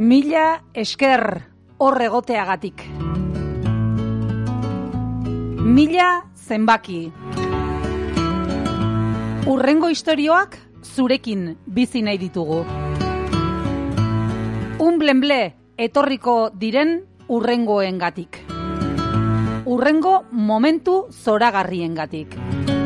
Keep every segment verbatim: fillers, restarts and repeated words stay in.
Mila esker hor egoteagatik. Mila zenbaki. Urrengo istorioak zurekin bizi nahi ditugu. Un blenble etorriko diren urrengoengatik. Urrengo momentu zoragarriengatik.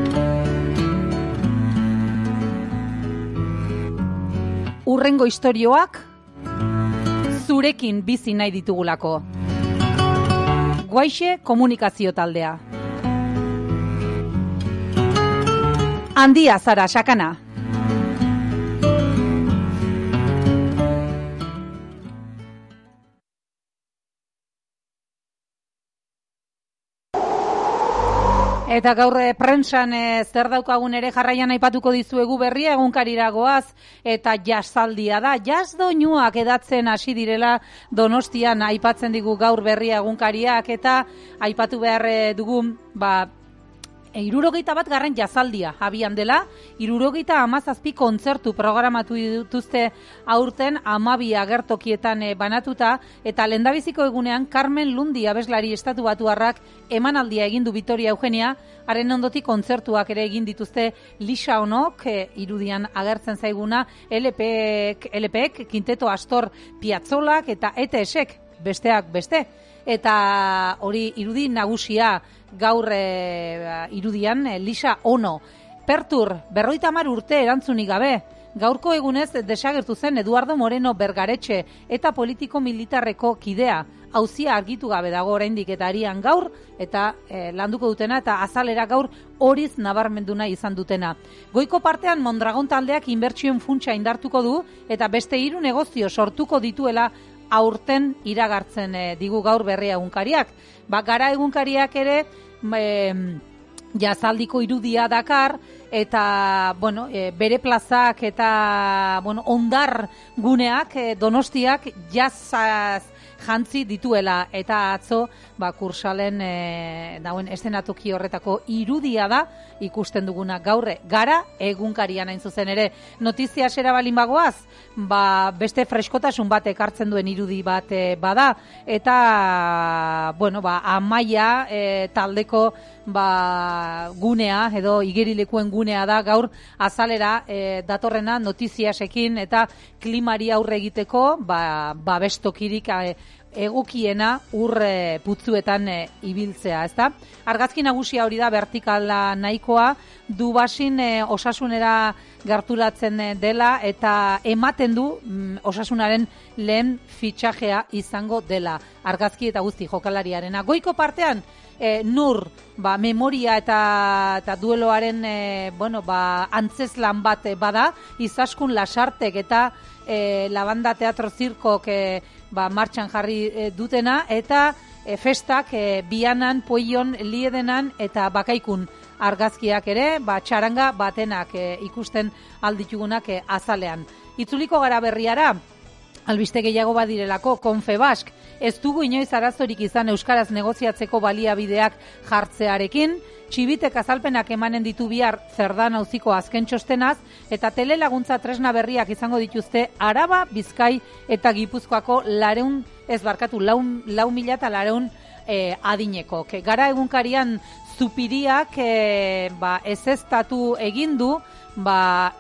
Urrengo istorioak zurekin bizi nahi ditugulako. Guaixe komunikazio taldea. Handia zara, sakana. Eta gaur prentsan e, zer daukagun ere jarraian aipatuko dizuegu berria egunkarira goaz eta jazzaldia da. Jazz doinuak edatzen hasi direla Donostian aipatzen digu gaur berria egunkariak eta aipatu behar e, dugu ba hirurogeita bat garren jazaldia abian dela, hirurogeita hamazazpi kontzertu programatu dituzte aurten hamabi agertokietan banatuta eta lehendabiziko egunean Carmen Lundi abeslari estatu batuarrak emanaldia egin du Vitoria Eugenia, haren ondotik kontzertuak ere egin dituzte Lisa Onok, e, irudian agertzen zaiguna, L P ek, Quinteto Astor Piazzolak eta E T S-ek besteak beste. Eta hori irudi nagusia gaur e, irudian e, Lisa Ono. Pertur, berroita hamar urte erantzunik gabe. Gaurko egunez desagertu zen Eduardo Moreno Bergaretxe eta politiko militarreko kidea. Auzia argitu gabe dago oraindik eta arian gaur eta e, landuko dutena eta azalera gaur horiz nabarmenduna izan dutena. Goiko partean Mondragon taldeak inbertsioen funtsa indartuko du eta beste hiru negozio sortuko dituela aurten iragartzen e, digu gaur berria egunkariak. Ba, gara egunkariak ere e, jazaldiko irudia dakar eta bueno, e, bere plazak eta bueno, ondar guneak e, Donostiak jazaz jantzi dituela eta atzo ba, Kursalen e, dauen eszenatoki horretako irudia da ikusten duguna gaurre gara egunkarian hain zuzen ere. Notizia sera balin bagoaz, ba, beste freskotasun bat ekartzen duen irudi bat e, bada eta bueno, ba, Amaia e, taldeko ba, gunea edo igerilekuen gunea da gaur azalera e, datorrena notiziasekin eta klimari aurre egiteko ba, ba bestokirik e, egokiena urre putzuetan e, ibiltzea, ezta? Argazki nagusia hori da vertikala nahikoa, Dubasin e, osasunera gerturatzen dela eta ematen du mm, osasunaren lehen fitxajea izango dela. Argazki eta guzti jokalariarena. Goiko partean E, nur, ba, memoria eta, eta dueloaren e, bueno, ba, antzeslan bat bada, Izaskun Lasartek eta e, Labanda Teatro Zirkok e, ba, martxan jarri e, dutena, eta e, festak e, Bianan, Pueyon, Liedenan eta Bakaikun argazkiak ere, ba, txaranga batenak e, ikusten alditugunak e, azalean. Itzuliko gara berriara, albiste gehiago badirelako, Confebask, ez dugu inoiz arazorik izan euskaraz negoziatzeko baliabideak jartzearekin, Txibitek azalpenak emanen ditu bihar Zerdan auziko azken txostenaz, eta telelaguntza tresna berriak izango dituzte Araba, Bizkai eta Gipuzkoako lareun, ez barkatu, lau, lau mila eta lareun e, adineko. Ke, gara egunkarian Zupiriak e, ba, ezeztatu egin du, ba,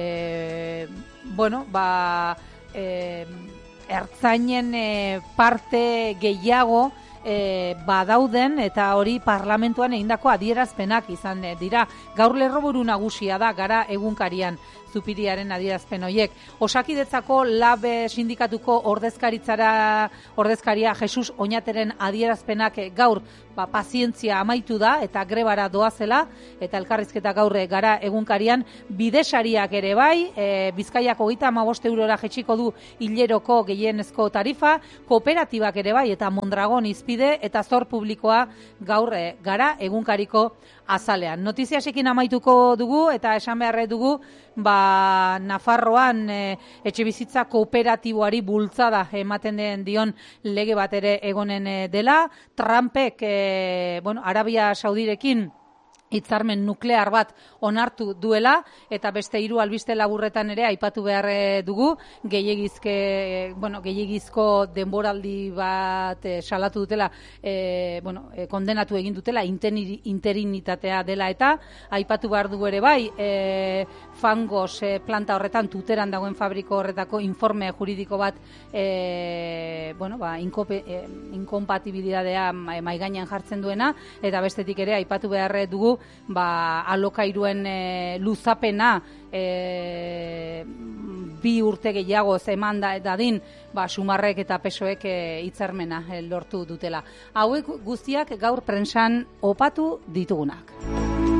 e, bueno, ba, E, ertzainen e, parte gehiago e, badauden eta hori parlamentuan egindako adierazpenak izan e, dira. Gaur lerroburu nagusia da gara egunkarian Zupiriaren adierazpen horiek. Osakidetzako Labe sindikatuko ordezkaritzara ordezkaria Jesus Oñateren adierazpenak e, gaur ba, pazientzia amaitu da eta grebara doazela eta elkarrizketa gaur gara egunkarian bidesariak ere bai, e, Bizkaiako hogeita hamabost eurora jetxiko du hileroko gehienezko tarifa, kooperatibak ere bai eta Mondragon izpide eta zor publikoa gaur e, gara egunkariko azalean. Notiziasekin amaituko dugu eta esan beharre dugu ba, Nafarroan e, etxe bizitza kooperatiboari bultzada ematen den dion lege bat ere egonen dela. Trumpek e, bueno, Arabia Saudirekin hitzarmen nuklear bat onartu duela, eta beste hiru albiste laburretan ere aipatu behar dugu, gehiegizke, bueno, gehiegizko denboraldi bat e, salatu dutela, e, bueno, e, kondenatu egin dutela, interinitatea dela, eta aipatu behar dugu ere bai, e, Fangos e, planta horretan, Tuteran dagoen fabriko horretako informe juridiko bat, e, bueno, ba, inkope, e, inkompatibilidadea maigainan jartzen duena, eta bestetik ere aipatu behar dugu, ba, alokairuen e, luzapena e, bi urte gehiago eman da dadin, ba, Sumarrek eta Pesoek e, hitzarmena e, lortu dutela. Hauek guztiak gaur prentsan opatu ditugunak.